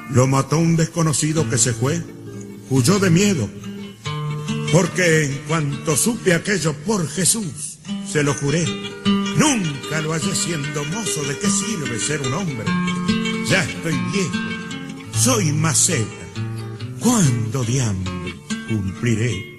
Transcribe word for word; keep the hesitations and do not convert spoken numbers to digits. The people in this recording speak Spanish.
Lo mató un desconocido que se fue, huyó de miedo, porque en cuanto supe aquello por Jesús, se lo juré, nunca lo hallé siendo mozo. ¿De qué sirve ser un hombre? Ya estoy viejo, soy maceta, ¿cuándo de hambre cumpliré?